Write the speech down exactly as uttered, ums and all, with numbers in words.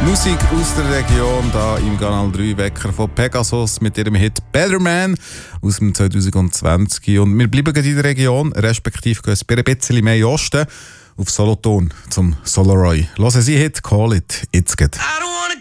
Musik aus der Region, da im Kanal drei Wecker von Pegasus mit ihrem Hit Better Man aus dem zwanzig zwanzig. Und wir bleiben in der Region, respektive gehen ein bisschen mehr in den Osten, auf Solothurn zum Solaroy. Hören Sie Hit, Call It, It's Good.